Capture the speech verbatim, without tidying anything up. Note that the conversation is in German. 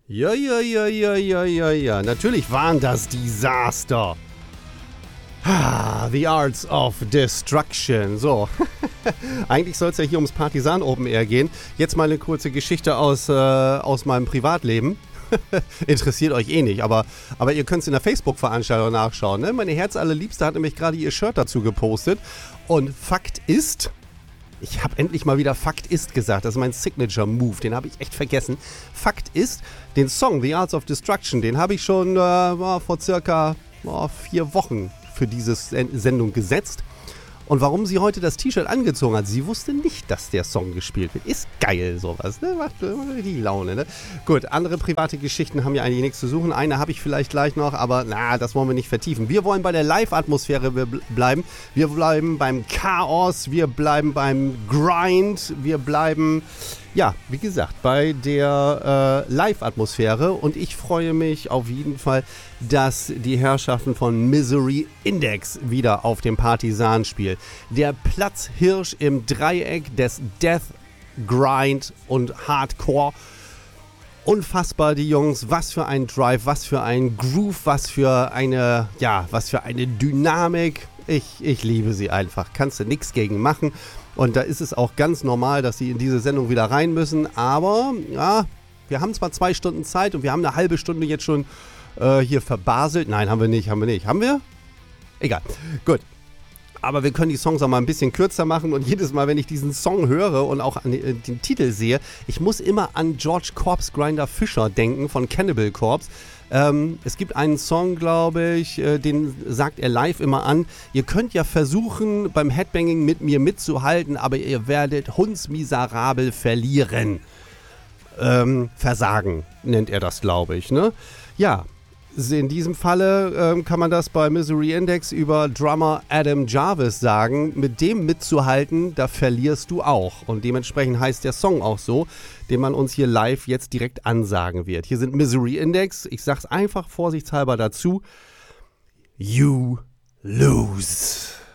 Ja, ja, ja, ja, ja, ja, ja. Natürlich waren das Desaster. Ah, The Arts of Destruction. So. Eigentlich soll es ja hier ums Partisan Open Air gehen. Jetzt mal eine kurze Geschichte aus, äh, aus meinem Privatleben. Interessiert euch eh nicht, aber, aber ihr könnt es in der Facebook-Veranstaltung nachschauen. Ne? Meine Herzallerliebste hat nämlich gerade ihr Shirt dazu gepostet. Und Fakt ist, ich habe endlich mal wieder Fakt ist gesagt. Das ist mein Signature-Move, den habe ich echt vergessen. Fakt ist, den Song The Arts of Destruction, den habe ich schon äh, vor circa äh, vier Wochen für diese Sendung gesetzt. Und warum sie heute das T-Shirt angezogen hat, sie wusste nicht, dass der Song gespielt wird. Ist geil sowas, ne? Macht die Laune, ne? Gut, andere private Geschichten haben ja eigentlich nichts zu suchen. Eine habe ich vielleicht gleich noch, aber na, das wollen wir nicht vertiefen. Wir wollen bei der Live-Atmosphäre bleiben. Wir bleiben beim Chaos, wir bleiben beim Grind, wir bleiben, ja, wie gesagt, bei der äh, Live-Atmosphäre. Und ich freue mich auf jeden Fall, dass die Herrschaften von Misery Index wieder auf dem Partisan spielen. Der Platzhirsch im Dreieck des Death, Grind und Hardcore. Unfassbar, die Jungs. Was für ein Drive, was für ein Groove, was für eine, ja, was für eine Dynamik. Ich, ich liebe sie einfach. Kannst du nichts gegen machen. Und da ist es auch ganz normal, dass sie in diese Sendung wieder rein müssen. Aber, ja, wir haben zwar zwei Stunden Zeit und wir haben eine halbe Stunde jetzt schon äh, hier verbaselt. Nein, haben wir nicht, haben wir nicht. Haben wir? Egal. Gut. Aber wir können die Songs auch mal ein bisschen kürzer machen. Und jedes Mal, wenn ich diesen Song höre und auch an den, den Titel sehe, ich muss immer an George Corpse Grinder Fisher denken von Cannibal Corpse. Ähm, es gibt einen Song, glaube ich, äh, den sagt er live immer an. Ihr könnt ja versuchen, beim Headbanging mit mir mitzuhalten, aber ihr werdet hundsmiserabel verlieren. Ähm, Versagen nennt er das, glaube ich, ne? Ja. In diesem Falle ähm, kann man das bei Misery Index über Drummer Adam Jarvis sagen. Mit dem mitzuhalten, da verlierst du auch. Und dementsprechend heißt der Song auch so, den man uns hier live jetzt direkt ansagen wird. Hier sind Misery Index. Ich sag's einfach vorsichtshalber dazu. You lose.